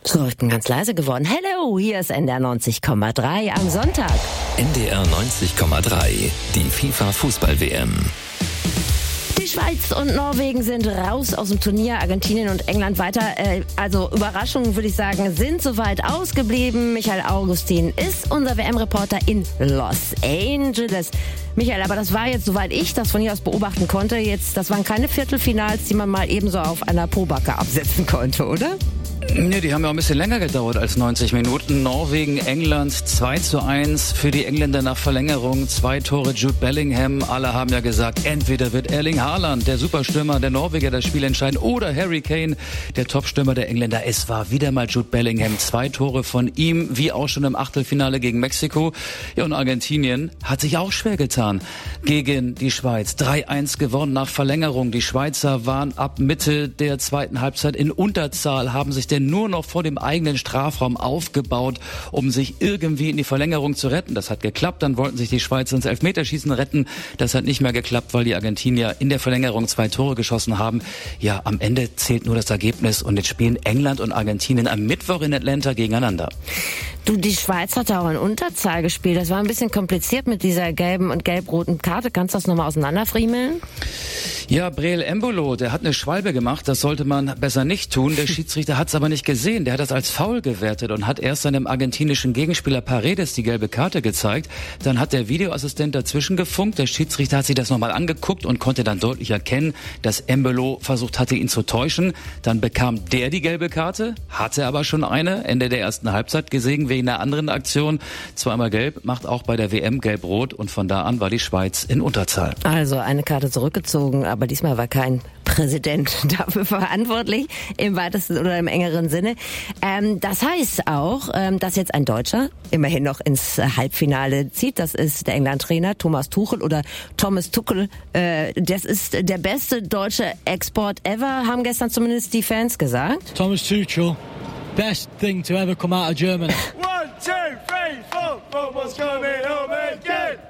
So, ich bin ganz leise geworden. Hello, hier ist NDR 90,3 am Sonntag. NDR 90,3, die FIFA-Fußball-WM. Die Schweiz und Norwegen sind raus aus dem Turnier, Argentinien und England weiter. Also Überraschungen, würde ich sagen, sind soweit ausgeblieben. Michael Augustin ist unser WM-Reporter in Los Angeles. Michael, aber das war jetzt, soweit ich das von hier aus beobachten konnte, das waren keine Viertelfinals, die man mal ebenso auf einer Pobacke absetzen konnte, oder? Nee, die haben ja auch ein bisschen länger gedauert als 90 Minuten. Norwegen, England 2:1 für die Engländer nach Verlängerung. 2 Tore Jude Bellingham. Alle haben ja gesagt, entweder wird Erling Haaland, der Superstürmer der Norweger, das Spiel entscheiden, oder Harry Kane, der Topstürmer der Engländer. Es war wieder mal Jude Bellingham. 2 Tore von ihm, wie auch schon im Achtelfinale gegen Mexiko. Ja, und Argentinien hat sich auch schwer getan gegen die Schweiz. 3:1 gewonnen nach Verlängerung. Die Schweizer waren ab Mitte der zweiten Halbzeit in Unterzahl, haben sich denn nur noch vor dem eigenen Strafraum aufgebaut, um sich irgendwie in die Verlängerung zu retten. Das hat geklappt, dann wollten sich die Schweizer ins Elfmeterschießen retten. Das hat nicht mehr geklappt, weil die Argentinier in der Verlängerung 2 Tore geschossen haben. Ja, am Ende zählt nur das Ergebnis und jetzt spielen England und Argentinien am Mittwoch in Atlanta gegeneinander. Du, die Schweiz hat auch in Unterzahl gespielt. Das war ein bisschen kompliziert mit dieser gelben und gelb-roten Karte. Kannst du das nochmal auseinanderfriemeln? Ja, Breel Embolo, der hat eine Schwalbe gemacht, das sollte man besser nicht tun. Der Schiedsrichter hat es aber nicht gesehen, der hat das als Foul gewertet und hat erst seinem argentinischen Gegenspieler Paredes die gelbe Karte gezeigt. Dann hat der Videoassistent dazwischen gefunkt, der Schiedsrichter hat sich das nochmal angeguckt und konnte dann deutlich erkennen, dass Embolo versucht hatte, ihn zu täuschen. Dann bekam der die gelbe Karte, hatte aber schon eine, Ende der ersten Halbzeit gesehen wegen einer anderen Aktion. 2-mal gelb, macht auch bei der WM gelb-rot und von da an war die Schweiz in Unterzahl. Also eine Karte zurückgezogen, aber diesmal war kein Präsident dafür verantwortlich, im weitesten oder im engeren Sinne. Das heißt auch, dass jetzt ein Deutscher immerhin noch ins Halbfinale zieht. Das ist der England-Trainer Thomas Tuchel oder Thomas Tuchel. Das ist der beste deutsche Export ever, haben gestern zumindest die Fans gesagt. Thomas Tuchel, best thing to ever come out of Germany. 1, 2, 3, 4, football's coming home again.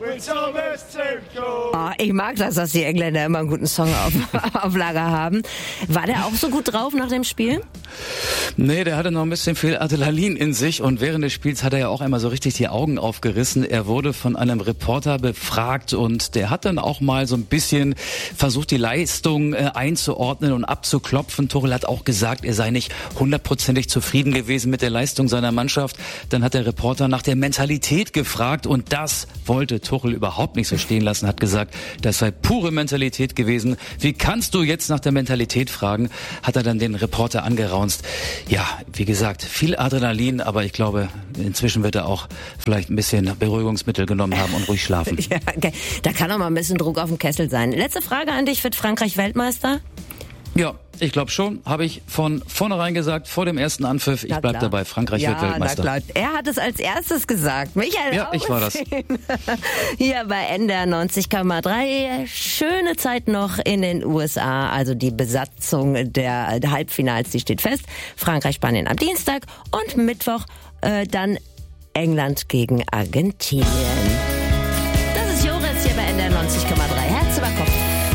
Oh, ich mag das, dass die Engländer immer einen guten Song auf Lager haben. War der auch so gut drauf nach dem Spiel? Nee, der hatte noch ein bisschen viel Adrenalin in sich und während des Spiels hat er ja auch einmal so richtig die Augen aufgerissen. Er wurde von einem Reporter befragt und der hat dann auch mal so ein bisschen versucht, die Leistung einzuordnen und abzuklopfen. Tuchel hat auch gesagt, er sei nicht 100%ig zufrieden gewesen mit der Leistung seiner Mannschaft. Dann hat der Reporter nach der Mentalität gefragt und das wollte Tuchel überhaupt nicht so stehen lassen, hat gesagt, das sei pure Mentalität gewesen. Wie kannst du jetzt nach der Mentalität fragen? Hat er dann den Reporter angeraunzt. Ja, wie gesagt, viel Adrenalin, aber ich glaube, inzwischen wird er auch vielleicht ein bisschen Beruhigungsmittel genommen haben und ruhig schlafen. Ja, okay. Da kann auch mal ein bisschen Druck auf dem Kessel sein. Letzte Frage an dich, wird Frankreich Weltmeister? Ja, ich glaube schon, habe ich von vornherein gesagt, vor dem ersten Anpfiff, ich bleib dabei, Frankreich wird Weltmeister. Na klar. Er hat es als erstes gesagt. Michael Ja, ich war das. Hier bei NDR 90,3. Schöne Zeit noch in den USA, also die Besatzung der Halbfinals, die steht fest. Frankreich, Spanien am Dienstag und Mittwoch dann England gegen Argentinien. Das ist Joris hier bei NDR 90,3.